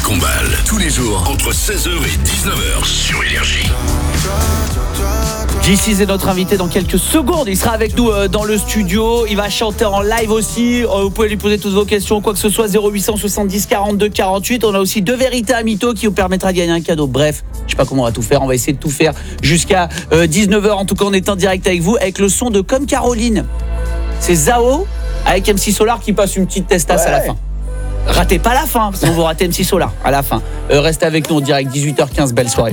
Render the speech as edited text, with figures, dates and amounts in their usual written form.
Combal, tous les jours, entre 16h et 19h sur Énergie. J6 est notre invité dans quelques secondes. Il sera avec nous dans le studio. Il va chanter en live aussi. Vous pouvez lui poser toutes vos questions, quoi que ce soit. 0800 70 42 48. On a aussi 2 vérités à mytho qui vous permettra de gagner un cadeau. Bref, je sais pas comment on va tout faire. On va essayer de tout faire jusqu'à 19h. En tout cas, on est en direct avec vous avec le son de Comme Caroline. C'est Zao avec MC Solar qui passe une petite testasse à la fin. Ratez pas la fin, sinon vous ratez MC Solar à la fin. Restez avec nous en direct, 18h15, belle soirée.